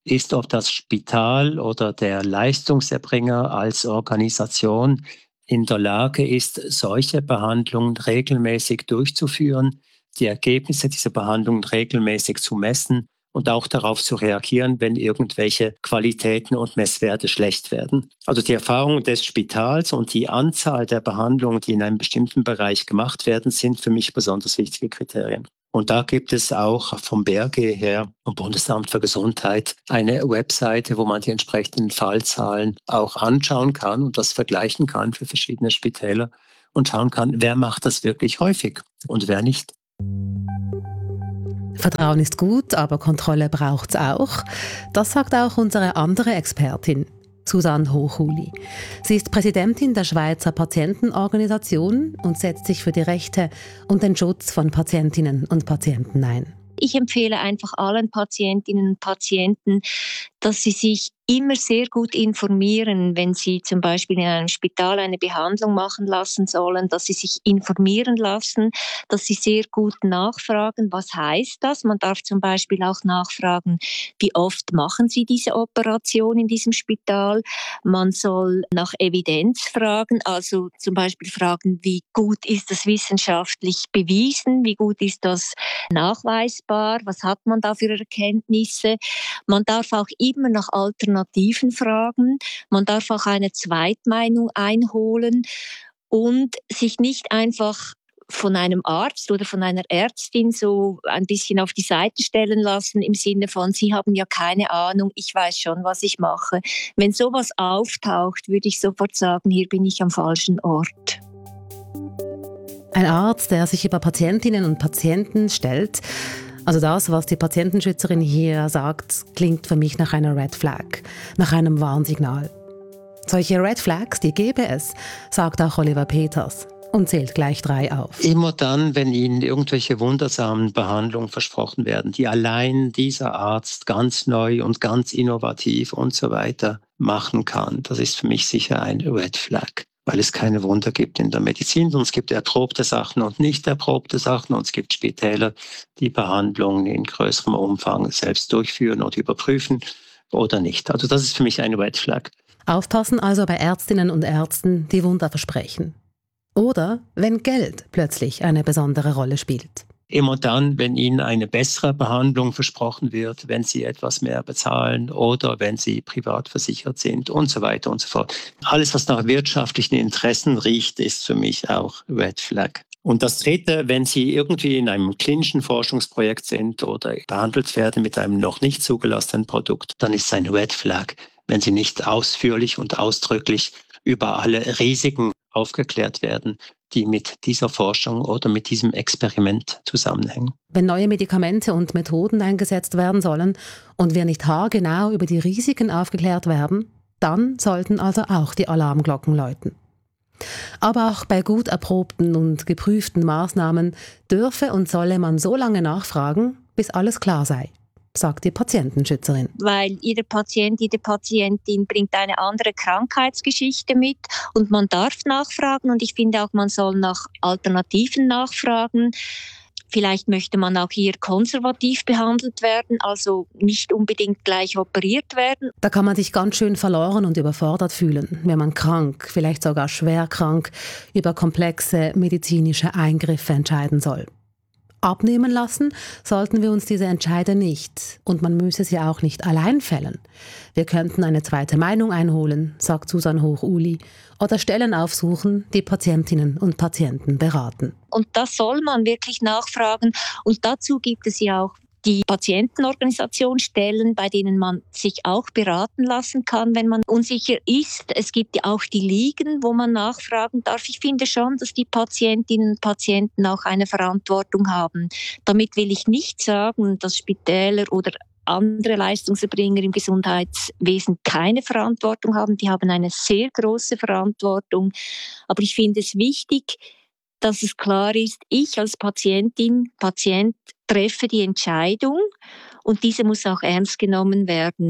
ist, ob das Spital oder der Leistungserbringer als Organisation in der Lage ist, solche Behandlungen regelmäßig durchzuführen, die Ergebnisse dieser Behandlungen regelmäßig zu messen und auch darauf zu reagieren, wenn irgendwelche Qualitäten und Messwerte schlecht werden. Also die Erfahrung des Spitals und die Anzahl der Behandlungen, die in einem bestimmten Bereich gemacht werden, sind für mich besonders wichtige Kriterien. Und da gibt es auch vom BRG her, vom Bundesamt für Gesundheit, eine Webseite, wo man die entsprechenden Fallzahlen auch anschauen kann und das vergleichen kann für verschiedene Spitäler und schauen kann, wer macht das wirklich häufig und wer nicht. Vertrauen ist gut, aber Kontrolle braucht es auch. Das sagt auch unsere andere Expertin, Susanne Hochuli. Sie ist Präsidentin der Schweizer Patientenorganisation und setzt sich für die Rechte und den Schutz von Patientinnen und Patienten ein. Ich empfehle einfach allen Patientinnen und Patienten, dass sie sich immer sehr gut informieren, wenn sie zum Beispiel in einem Spital eine Behandlung machen lassen sollen, dass sie sich informieren lassen, dass sie sehr gut nachfragen, was heißt das? Man darf zum Beispiel auch nachfragen, wie oft machen Sie diese Operation in diesem Spital? Man soll nach Evidenz fragen, also zum Beispiel fragen, wie gut ist das wissenschaftlich bewiesen? Wie gut ist das nachweisbar? Was hat man da für Erkenntnisse? Man darf auch immer nach Alternativen fragen. Man darf auch eine Zweitmeinung einholen und sich nicht einfach von einem Arzt oder von einer Ärztin so ein bisschen auf die Seite stellen lassen im Sinne von, Sie haben ja keine Ahnung, ich weiß schon, was ich mache. Wenn sowas auftaucht, würde ich sofort sagen, hier bin ich am falschen Ort. Ein Arzt, der sich über Patientinnen und Patienten stellt, also das, was die Patientenschützerin hier sagt, klingt für mich nach einer Red Flag, nach einem Warnsignal. Solche Red Flags, die gäbe es, sagt auch Oliver Peters und zählt gleich 3 auf. Immer dann, wenn Ihnen irgendwelche wundersamen Behandlungen versprochen werden, die allein dieser Arzt ganz neu und ganz innovativ und so weiter machen kann, das ist für mich sicher ein Red Flag. Weil es keine Wunder gibt in der Medizin, sondern es gibt erprobte Sachen und nicht erprobte Sachen und es gibt Spitäler, die Behandlungen in größerem Umfang selbst durchführen oder überprüfen oder nicht. Also das ist für mich ein Red Flag. Aufpassen also bei Ärztinnen und Ärzten, die Wunder versprechen. Oder wenn Geld plötzlich eine besondere Rolle spielt. Immer dann, wenn Ihnen eine bessere Behandlung versprochen wird, wenn Sie etwas mehr bezahlen oder wenn Sie privat versichert sind und so weiter und so fort. Alles, was nach wirtschaftlichen Interessen riecht, ist für mich auch Red Flag. Und das Dritte, wenn Sie irgendwie in einem klinischen Forschungsprojekt sind oder behandelt werden mit einem noch nicht zugelassenen Produkt, dann ist es ein Red Flag, wenn Sie nicht ausführlich und ausdrücklich über alle Risiken aufgeklärt werden, die mit dieser Forschung oder mit diesem Experiment zusammenhängen. Wenn neue Medikamente und Methoden eingesetzt werden sollen und wir nicht haargenau über die Risiken aufgeklärt werden, dann sollten also auch die Alarmglocken läuten. Aber auch bei gut erprobten und geprüften Maßnahmen dürfe und solle man so lange nachfragen, bis alles klar sei, sagt die Patientenschützerin. Weil jeder Patient, jede Patientin bringt eine andere Krankheitsgeschichte mit und man darf nachfragen und ich finde auch, man soll nach Alternativen nachfragen. Vielleicht möchte man auch hier konservativ behandelt werden, also nicht unbedingt gleich operiert werden. Da kann man sich ganz schön verloren und überfordert fühlen, wenn man krank, vielleicht sogar schwer krank, über komplexe medizinische Eingriffe entscheiden soll. Abnehmen lassen sollten wir uns diese Entscheide nicht und man müsse sie auch nicht allein fällen. Wir könnten eine zweite Meinung einholen, sagt Susanne Hochuli, oder Stellen aufsuchen, die Patientinnen und Patienten beraten. Und das soll man wirklich nachfragen und dazu gibt es ja auch die Patientenorganisation Stellen, bei denen man sich auch beraten lassen kann, wenn man unsicher ist. Es gibt ja auch die Ligen, wo man nachfragen darf. Ich finde schon, dass die Patientinnen und Patienten auch eine Verantwortung haben. Damit will ich nicht sagen, dass Spitäler oder andere Leistungserbringer im Gesundheitswesen keine Verantwortung haben. Die haben eine sehr große Verantwortung. Aber ich finde es wichtig, dass es klar ist, ich als Patientin, Patient treffe die Entscheidung und diese muss auch ernst genommen werden.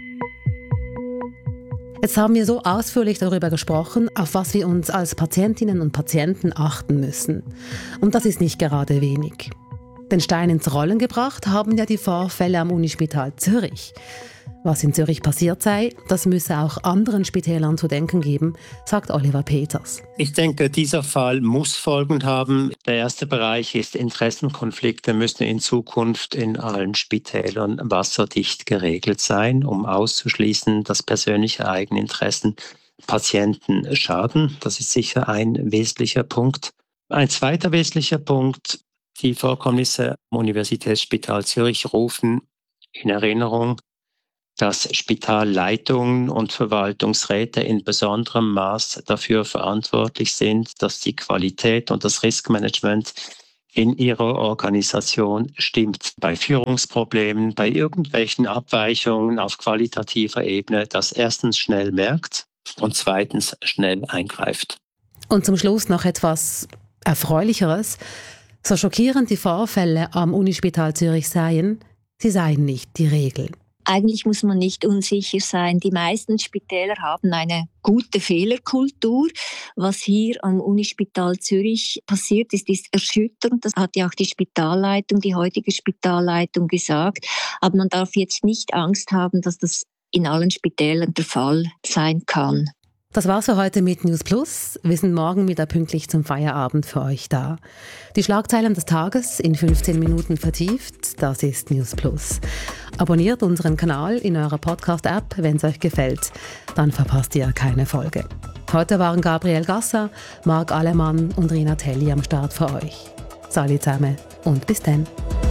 Jetzt haben wir so ausführlich darüber gesprochen, auf was wir uns als Patientinnen und Patienten achten müssen. Und das ist nicht gerade wenig. Den Stein ins Rollen gebracht haben ja die Vorfälle am Unispital Zürich. Was in Zürich passiert sei, das müsse auch anderen Spitälern zu denken geben, sagt Oliver Peters. Ich denke, dieser Fall muss Folgen haben. Der erste Bereich ist, Interessenkonflikte müssen in Zukunft in allen Spitälern wasserdicht geregelt sein, um auszuschließen, dass persönliche Eigeninteressen Patienten schaden. Das ist sicher ein wesentlicher Punkt. Ein zweiter wesentlicher Punkt, die Vorkommnisse am Universitätsspital Zürich rufen in Erinnerung, dass Spitalleitungen und Verwaltungsräte in besonderem Maß dafür verantwortlich sind, dass die Qualität und das Riskmanagement in ihrer Organisation stimmt. Bei Führungsproblemen, bei irgendwelchen Abweichungen auf qualitativer Ebene, das erstens schnell merkt und zweitens schnell eingreift. Und zum Schluss noch etwas Erfreulicheres. So schockierend die Vorfälle am Unispital Zürich seien, sie seien nicht die Regel. Eigentlich muss man nicht unsicher sein. Die meisten Spitäler haben eine gute Fehlerkultur. Was hier am Unispital Zürich passiert ist erschütternd. Das hat ja auch die Spitalleitung, die heutige Spitalleitung gesagt. Aber man darf jetzt nicht Angst haben, dass das in allen Spitälern der Fall sein kann. Das war's für heute mit News Plus. Wir sind morgen wieder pünktlich zum Feierabend für euch da. Die Schlagzeilen des Tages in 15 Minuten vertieft, das ist News Plus. Abonniert unseren Kanal in eurer Podcast-App, wenn es euch gefällt. Dann verpasst ihr keine Folge. Heute waren Gabriel Gasser, Marc Alemann und Rina Telli am Start für euch. Salut zusammen und bis dann.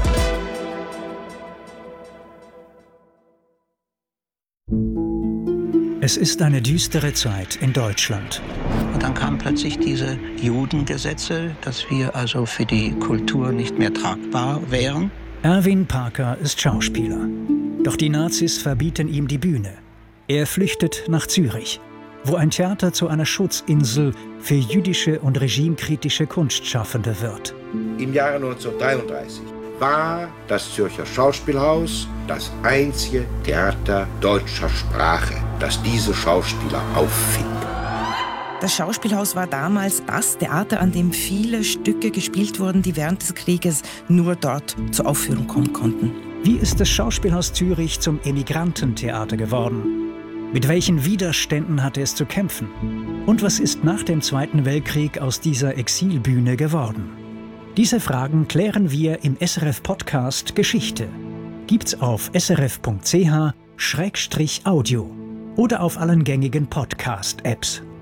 Es ist eine düstere Zeit in Deutschland. Und dann kamen plötzlich diese Judengesetze, dass wir also für die Kultur nicht mehr tragbar wären. Erwin Parker ist Schauspieler. Doch die Nazis verbieten ihm die Bühne. Er flüchtet nach Zürich, wo ein Theater zu einer Schutzinsel für jüdische und regimekritische Kunstschaffende wird. Im Jahre 1933 war das Zürcher Schauspielhaus das einzige Theater deutscher Sprache, das diese Schauspieler auffing. Das Schauspielhaus war damals das Theater, an dem viele Stücke gespielt wurden, die während des Krieges nur dort zur Aufführung kommen konnten. Wie ist das Schauspielhaus Zürich zum Emigrantentheater geworden? Mit welchen Widerständen hatte es zu kämpfen? Und was ist nach dem Zweiten Weltkrieg aus dieser Exilbühne geworden? Diese Fragen klären wir im SRF-Podcast Geschichte. Gibt's auf srf.ch/audio oder auf allen gängigen Podcast-Apps.